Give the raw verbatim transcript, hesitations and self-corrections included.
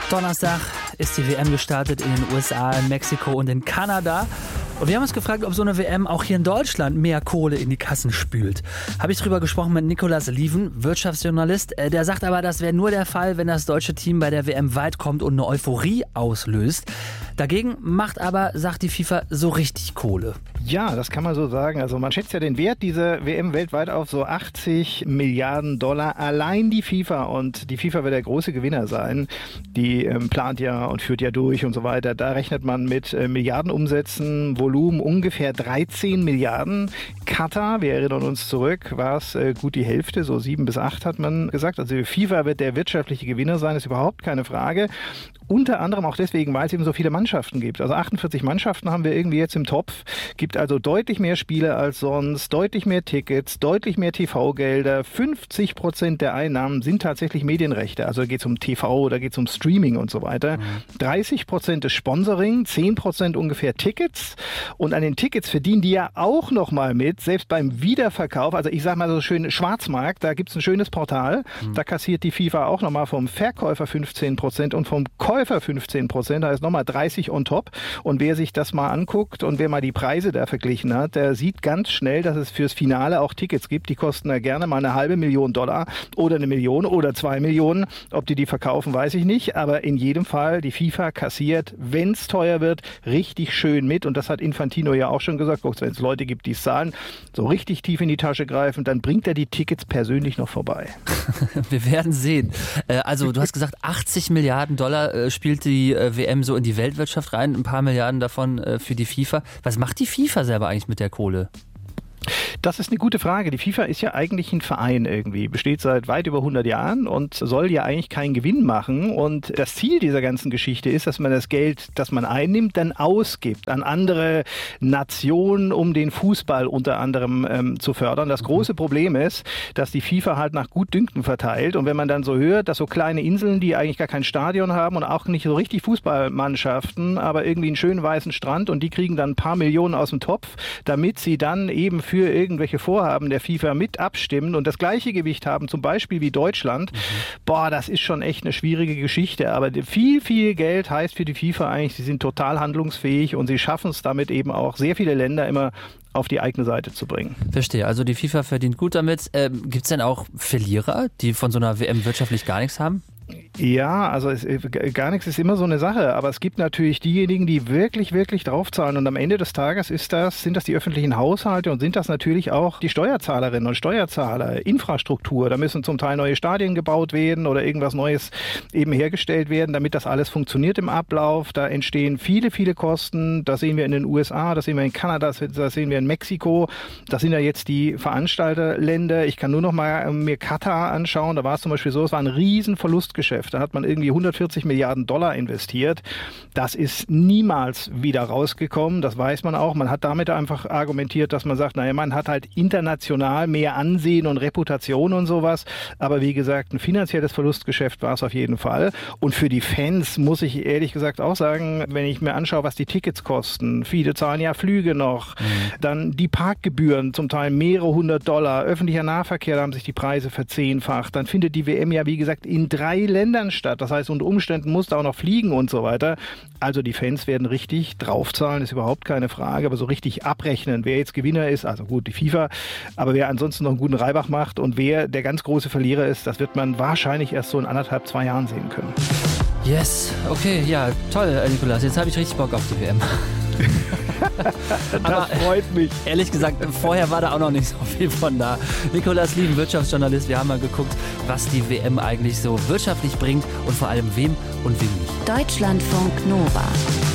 Donnerstag ist die W M gestartet in den U S A, in Mexiko und in Kanada. Und wir haben uns gefragt, ob so eine W M auch hier in Deutschland mehr Kohle in die Kassen spült. Habe ich drüber gesprochen mit Nikolaus Lieven, Wirtschaftsjournalist. Der sagt aber, das wäre nur der Fall, wenn das deutsche Team bei der W M weit kommt und eine Euphorie auslöst. Dagegen macht aber, sagt die FIFA, so richtig Kohle. Ja, das kann man so sagen. Also man schätzt ja den Wert dieser W M weltweit auf so achtzig Milliarden Dollar. Allein die FIFA, und die FIFA wird der große Gewinner sein. Die ähm, plant ja und führt ja durch und so weiter. Da rechnet man mit äh, Milliardenumsätzen, Volumen ungefähr dreizehn Milliarden. Katar, wir erinnern uns zurück, war es äh, gut die Hälfte, so sieben bis acht hat man gesagt. Also die FIFA wird der wirtschaftliche Gewinner sein, ist überhaupt keine Frage. Unter anderem auch deswegen, weil es eben so viele Mannschaften gibt. Also achtundvierzig Mannschaften haben wir irgendwie jetzt im Topf. Gibt also deutlich mehr Spiele als sonst, deutlich mehr Tickets, deutlich mehr T V-Gelder. fünfzig Prozent der Einnahmen sind tatsächlich Medienrechte. Also da geht es um T V, da geht es um Streaming und so weiter. Mhm. dreißig Prozent ist Sponsoring, zehn Prozent ungefähr Tickets. Und an den Tickets verdienen die ja auch nochmal mit, selbst beim Wiederverkauf. Also ich sage mal so schön Schwarzmarkt, da gibt es ein schönes Portal. Mhm. Da kassiert die FIFA auch nochmal vom Verkäufer fünfzehn Prozent und vom Käufer fünfzehn Prozent, da ist nochmal dreißig on top. Und wer sich das mal anguckt und wer mal die Preise da verglichen hat, der sieht ganz schnell, dass es fürs Finale auch Tickets gibt. Die kosten da gerne mal eine halbe Million Dollar oder eine Million oder zwei Millionen. Ob die die verkaufen, weiß ich nicht. Aber in jedem Fall, die FIFA kassiert, wenn es teuer wird, richtig schön mit. Und das hat Infantino ja auch schon gesagt. Wenn es Leute gibt, die es zahlen, so richtig tief in die Tasche greifen, dann bringt er die Tickets persönlich noch vorbei. Wir werden sehen. Also du hast gesagt, achtzig Milliarden Dollar spielt die W M so in die Weltwirtschaft rein, ein paar Milliarden davon für die FIFA. Was macht die FIFA selber eigentlich mit der Kohle? Das ist eine gute Frage. Die FIFA ist ja eigentlich ein Verein irgendwie, besteht seit weit über hundert Jahren und soll ja eigentlich keinen Gewinn machen. Und das Ziel dieser ganzen Geschichte ist, dass man das Geld, das man einnimmt, dann ausgibt an andere Nationen, um den Fußball unter anderem ähm, zu fördern. Das große Problem ist, dass die FIFA halt nach Gutdünken verteilt. Und wenn man dann so hört, dass so kleine Inseln, die eigentlich gar kein Stadion haben und auch nicht so richtig Fußballmannschaften, aber irgendwie einen schönen weißen Strand, und die kriegen dann ein paar Millionen aus dem Topf, damit sie dann eben für irgendwelche Vorhaben der FIFA mit abstimmen und das gleiche Gewicht haben, zum Beispiel wie Deutschland. Mhm. Boah, das ist schon echt eine schwierige Geschichte. Aber viel, viel Geld heißt für die FIFA eigentlich, sie sind total handlungsfähig und sie schaffen es damit eben auch, sehr viele Länder immer auf die eigene Seite zu bringen. Verstehe, also die FIFA verdient gut damit. Ähm, gibt es denn auch Verlierer, die von so einer W M wirtschaftlich gar nichts haben? Ja, also es, gar nichts ist immer so eine Sache, aber es gibt natürlich diejenigen, die wirklich, wirklich draufzahlen, und am Ende des Tages ist das, sind das die öffentlichen Haushalte und sind das natürlich auch die Steuerzahlerinnen und Steuerzahler, Infrastruktur. Da müssen zum Teil neue Stadien gebaut werden oder irgendwas Neues eben hergestellt werden, damit das alles funktioniert im Ablauf. Da entstehen viele, viele Kosten. Das sehen wir in den U S A, das sehen wir in Kanada, das sehen wir in Mexiko. Das sind ja jetzt die Veranstalterländer. Ich kann nur noch mal mir Katar anschauen. Da war es zum Beispiel so, es war ein riesen Verlustgeschäft. Da hat man irgendwie hundertvierzig Milliarden Dollar investiert. Das ist niemals wieder rausgekommen. Das weiß man auch. Man hat damit einfach argumentiert, dass man sagt, naja, man hat halt international mehr Ansehen und Reputation und sowas. Aber wie gesagt, ein finanzielles Verlustgeschäft war es auf jeden Fall. Und für die Fans muss ich ehrlich gesagt auch sagen, wenn ich mir anschaue, was die Tickets kosten, viele zahlen ja Flüge noch, mhm. dann die Parkgebühren, zum Teil mehrere hundert Dollar, öffentlicher Nahverkehr, da haben sich die Preise verzehnfacht. Dann findet die W M ja, wie gesagt, in drei Ländern statt. Das heißt, unter Umständen muss da auch noch fliegen und so weiter. Also die Fans werden richtig draufzahlen, ist überhaupt keine Frage, aber so richtig abrechnen, wer jetzt Gewinner ist, also gut, die FIFA, aber wer ansonsten noch einen guten Reibach macht und wer der ganz große Verlierer ist, das wird man wahrscheinlich erst so in anderthalb, zwei Jahren sehen können. Yes, okay, ja, toll, Nikolaus, jetzt habe ich richtig Bock auf die W M. Das aber, freut mich. Ehrlich gesagt, vorher war da auch noch nicht so viel von da. Nikolaus Lieven, Wirtschaftsjournalist, wir haben mal geguckt, was die W M eigentlich so wirtschaftlich bringt und vor allem wem und wem nicht. Deutschlandfunk Nova.